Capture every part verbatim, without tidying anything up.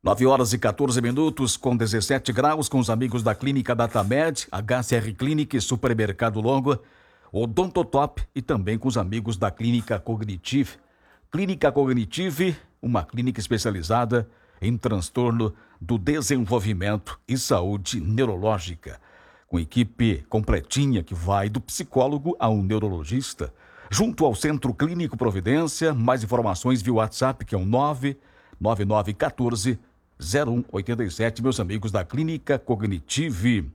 nove horas e quatorze minutos, com dezessete graus, com os amigos da Clínica Datamed, H C R Clinic, Supermercado Longo, Odontotop e também com os amigos da Clínica Cognitive. Clínica Cognitive, uma clínica especializada em transtorno do desenvolvimento e saúde neurológica, com equipe completinha que vai do psicólogo ao neurologista, junto ao Centro Clínico Providência. Mais informações via WhatsApp, que é o nove nove nove um quatro zero um oito sete, meus amigos da Clínica Cognitive.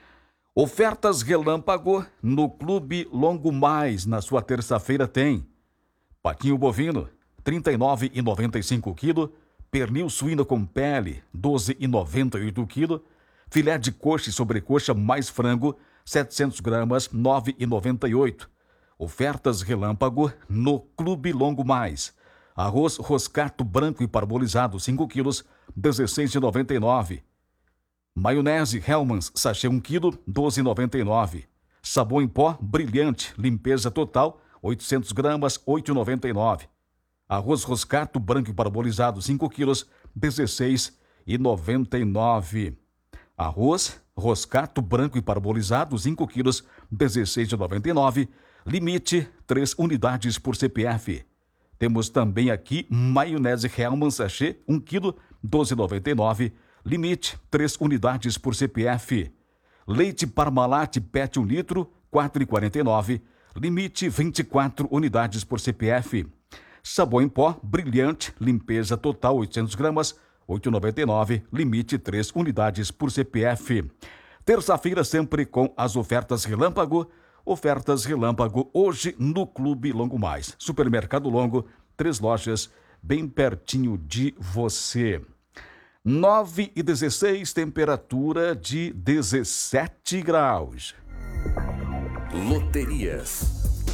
Ofertas relâmpago no Clube Longo Mais. Na sua terça-feira tem patinho bovino, trinta e nove reais e noventa e cinco quilo, pernil suíno com pele, doze reais e noventa e oito quilo, filé de coxa e sobrecoxa mais frango, setecentos gramas, nove reais e noventa e oito. Ofertas relâmpago no Clube Longo Mais. Arroz roscato branco e parbolizado, cinco quilos, dezesseis reais e noventa e nove. Maionese Hellmann's, sachê um quilo, doze reais e noventa e nove. Sabão em pó brilhante, limpeza total, oitocentos gramas, oito reais e noventa e nove. Arroz roscato branco e parbolizado, cinco quilos, dezesseis reais e noventa e nove. Arroz roscato branco e parbolizado, cinco quilos, dezesseis reais e noventa e nove. Limite, três unidades por C P F. Temos também aqui maionese Hellmann's sachê, um quilo, doze reais e noventa e nove. Limite, três unidades por C P F. Leite Parmalat Pet um litro, quatro reais e quarenta e nove. Limite, vinte e quatro unidades por C P F. Sabão em pó brilhante, limpeza total, oitocentos gramas, oito reais e noventa e nove. Limite, três unidades por C P F. Terça-feira sempre com as ofertas relâmpago. Ofertas relâmpago hoje no Clube Longo Mais. Supermercado Longo, três lojas bem pertinho de você. nove e dezesseis, temperatura de dezessete graus. Loterias.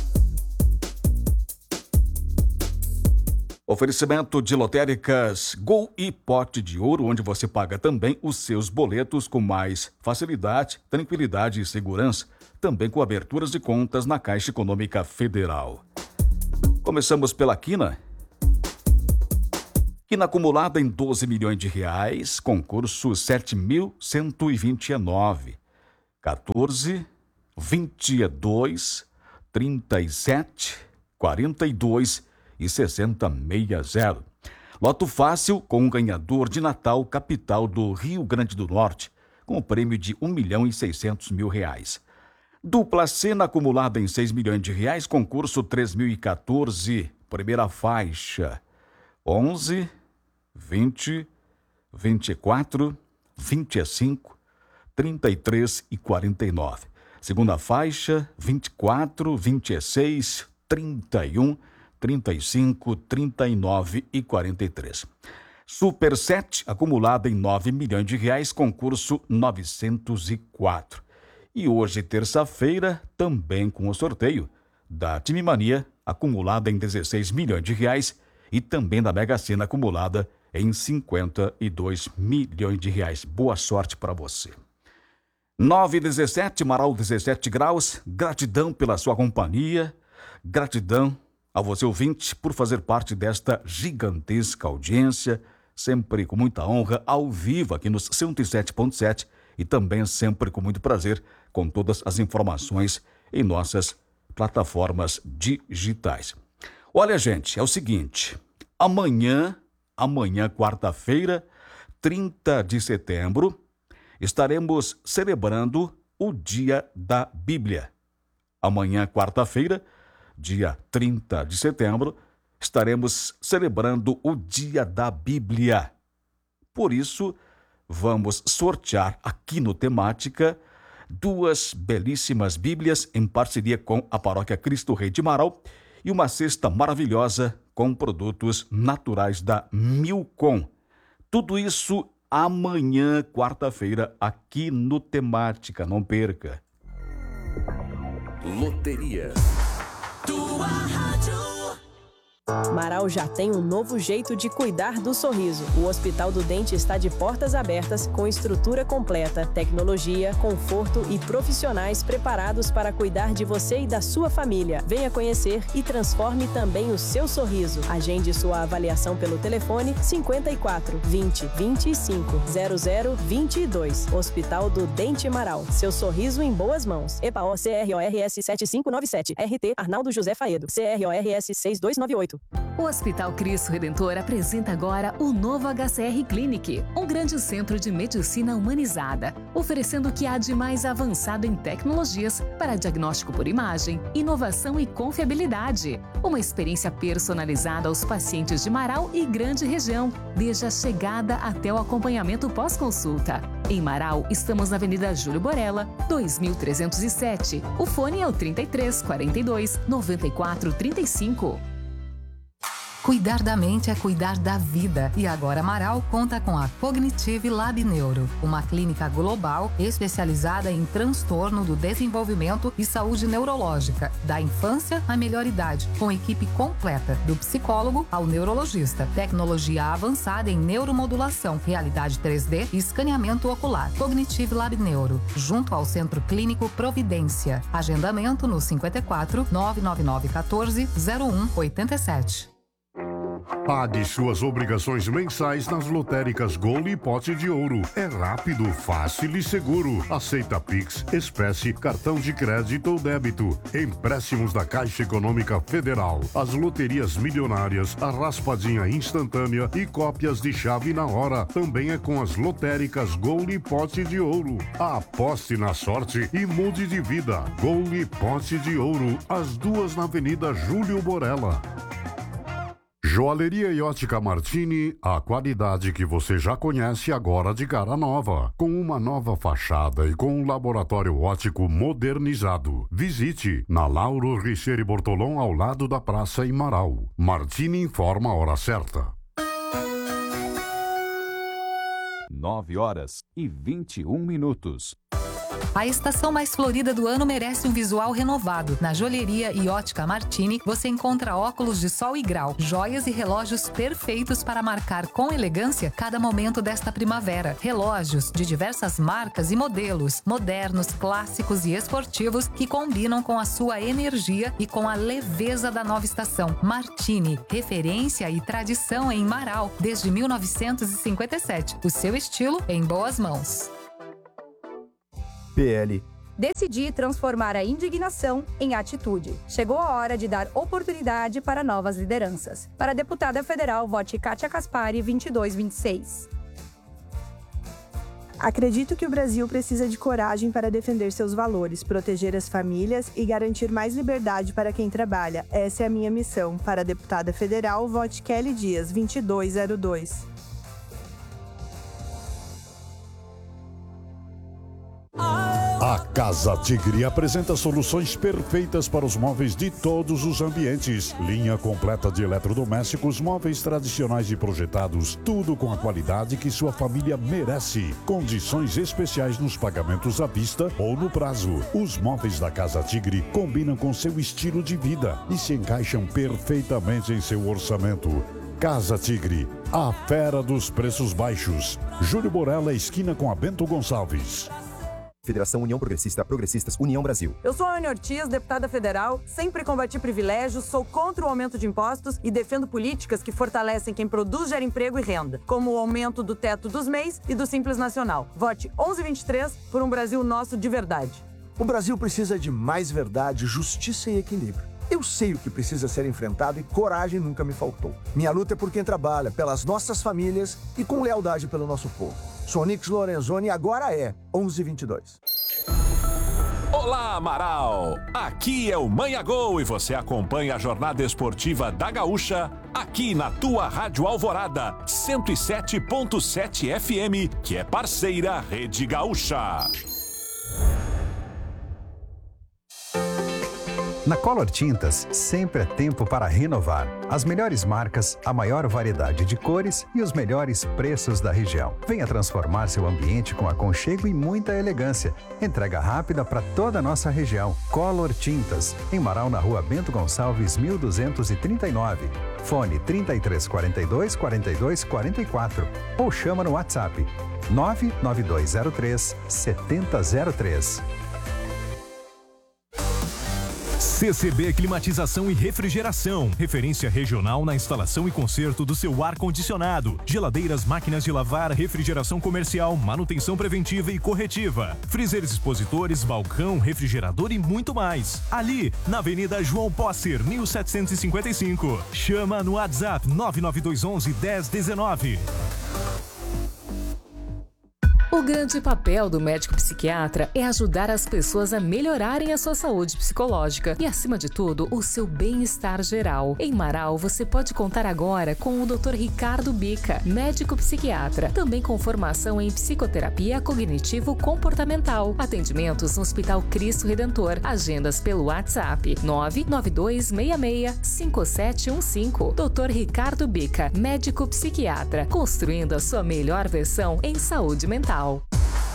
Oferecimento de lotéricas Gol e Pote de Ouro, onde você paga também os seus boletos com mais facilidade, tranquilidade e segurança, também com aberturas de contas na Caixa Econômica Federal. Começamos pela Quina. Quina acumulada em doze milhões de reais, concurso sete mil cento e vinte e nove. quatorze, vinte e dois, trinta e sete, quarenta e dois e sessenta sessenta. Loto fácil com um ganhador de Natal, capital do Rio Grande do Norte, com o prêmio de um milhão e seiscentos mil reais. Dupla cena acumulada em seis milhões de reais, concurso três mil e quatorze, primeira faixa, onze, vinte, vinte e quatro, vinte e cinco, trinta e três e quarenta e nove. Segunda faixa, vinte e quatro, vinte e seis, trinta e um, trinta e cinco, trinta e nove e quarenta e três. Super sete, acumulada em nove milhões de reais, concurso novecentos e quatro. E hoje, terça-feira, também com o sorteio da Time Mania, acumulada em dezesseis milhões de reais, e também da Mega Sena, acumulada em cinquenta e dois milhões de reais. Boa sorte para você. nove e dezessete, Marau, dezessete graus. Gratidão pela sua companhia. Gratidão a você, ouvinte, por fazer parte desta gigantesca audiência, sempre com muita honra, ao vivo aqui nos cento e sete ponto sete e também sempre com muito prazer com todas as informações em nossas plataformas digitais. Olha, gente, é o seguinte, amanhã, amanhã, quarta-feira, trinta de setembro, estaremos celebrando o Dia da Bíblia. Amanhã, quarta-feira, dia trinta de setembro, estaremos celebrando o Dia da Bíblia. Por isso, vamos sortear aqui no Temática duas belíssimas Bíblias em parceria com a Paróquia Cristo Rei de Marau e uma cesta maravilhosa com produtos naturais da Milcom. Tudo isso amanhã, quarta-feira, aqui no Temática. Não perca. Loterias. Tua rádio. Marau já tem um novo jeito de cuidar do sorriso. O Hospital do Dente está de portas abertas, com estrutura completa, tecnologia, conforto e profissionais preparados para cuidar de você e da sua família. Venha conhecer e transforme também o seu sorriso. Agende sua avaliação pelo telefone cinquenta e quatro, vinte, vinte e cinco, zero zero vinte e dois. Hospital do Dente Marau. Seu sorriso em boas mãos. E P A O C R O R S sete cinco nove sete. R T Arnaldo José Faedo. C R O R S seis dois nove oito. O Hospital Cristo Redentor apresenta agora o novo H C R Clinic, um grande centro de medicina humanizada, oferecendo o que há de mais avançado em tecnologias para diagnóstico por imagem, inovação e confiabilidade. Uma experiência personalizada aos pacientes de Marau e grande região, desde a chegada até o acompanhamento pós-consulta. Em Marau, estamos na Avenida Júlio Borella, dois mil trezentos e sete. O fone é o trinta e três, quarenta e dois, noventa e quatro, trinta e cinco. Cuidar da mente é cuidar da vida. E agora Marau conta com a Cognitive Lab Neuro, uma clínica global especializada em transtorno do desenvolvimento e saúde neurológica, da infância à melhor idade, com equipe completa, do psicólogo ao neurologista, tecnologia avançada em neuromodulação, realidade três D e escaneamento ocular. Cognitive Lab Neuro, junto ao Centro Clínico Providência. Agendamento no cinquenta e quatro, nove nove nove um quatro, zero um oito sete. Pague suas obrigações mensais nas lotéricas Gol e Pote de Ouro. É rápido, fácil e seguro. Aceita Pix, espécie, cartão de crédito ou débito. Empréstimos da Caixa Econômica Federal. As loterias milionárias, a raspadinha instantânea e cópias de chave na hora. Também é com as lotéricas Gol e Pote de Ouro. Aposte na sorte e mude de vida. Gol e Pote de Ouro. As duas na Avenida Júlio Borella. Joalheria e Ótica Martini, a qualidade que você já conhece agora de cara nova, com uma nova fachada e com um laboratório óptico modernizado. Visite na Lauro Richeire Bortolom, ao lado da Praça em Marau. Martini informa a hora certa. nove horas e vinte e um minutos. A estação mais florida do ano merece um visual renovado. Na Joalheria e Ótica Martini, você encontra óculos de sol e grau, joias e relógios perfeitos para marcar com elegância cada momento desta primavera. Relógios de diversas marcas e modelos, modernos, clássicos e esportivos que combinam com a sua energia e com a leveza da nova estação. Martini, referência e tradição em Marau desde mil novecentos e cinquenta e sete. O seu estilo em boas mãos. P L. Decidi transformar a indignação em atitude. Chegou a hora de dar oportunidade para novas lideranças. Para a deputada federal, vote Kátia Caspari, vinte e dois vinte e seis. Acredito que o Brasil precisa de coragem para defender seus valores, proteger as famílias e garantir mais liberdade para quem trabalha. Essa é a minha missão. Para a deputada federal, vote Kelly Dias, vinte e dois zero dois. A Casa Tigre apresenta soluções perfeitas para os móveis de todos os ambientes. Linha completa de eletrodomésticos, móveis tradicionais e projetados, tudo com a qualidade que sua família merece. Condições especiais nos pagamentos à vista ou no prazo. Os móveis da Casa Tigre combinam com seu estilo de vida e se encaixam perfeitamente em seu orçamento. Casa Tigre, a fera dos preços baixos. Júlio Borella, esquina com a Bento Gonçalves. Federação União Progressista, Progressistas, União Brasil. Eu sou a Ana Ortiz, deputada federal, sempre combati privilégios, sou contra o aumento de impostos e defendo políticas que fortalecem quem produz, gera emprego e renda, como o aumento do teto dos M E Is e do Simples Nacional. Vote onze vinte e três por um Brasil nosso de verdade. O Brasil precisa de mais verdade, justiça e equilíbrio. Eu sei o que precisa ser enfrentado e coragem nunca me faltou. Minha luta é por quem trabalha, pelas nossas famílias e com lealdade pelo nosso povo. Sou Nix Lorenzoni e agora é onze vinte e dois. Olá, Amaral! Aqui é o Manha Gol e você acompanha a jornada esportiva da Gaúcha aqui na tua Rádio Alvorada, cento e sete ponto sete F M, que é parceira Rede Gaúcha. Na Color Tintas, sempre é tempo para renovar. As melhores marcas, a maior variedade de cores e os melhores preços da região. Venha transformar seu ambiente com aconchego e muita elegância. Entrega rápida para toda a nossa região. Color Tintas, em Marau, na rua Bento Gonçalves, mil duzentos e trinta e nove. Fone trinta e três, quarenta e dois, quarenta e dois, quarenta e quatro. Ou chama no WhatsApp nove nove dois zero três, sete zero zero três. C C B Climatização e Refrigeração, referência regional na instalação e conserto do seu ar-condicionado, geladeiras, máquinas de lavar, refrigeração comercial, manutenção preventiva e corretiva, freezers expositores, balcão, refrigerador e muito mais. Ali, na Avenida João Posser, mil setecentos e cinquenta e cinco. Chama no WhatsApp nove nove dois um um, um zero um nove. O grande papel do médico psiquiatra é ajudar as pessoas a melhorarem a sua saúde psicológica e, acima de tudo, o seu bem-estar geral. Em Marau, você pode contar agora com o doutor Ricardo Bica, médico psiquiatra, também com formação em psicoterapia cognitivo-comportamental. Atendimentos no Hospital Cristo Redentor. Agendas pelo WhatsApp nove nove dois seis seis, cinco sete um cinco. doutor Ricardo Bica, médico psiquiatra, construindo a sua melhor versão em saúde mental.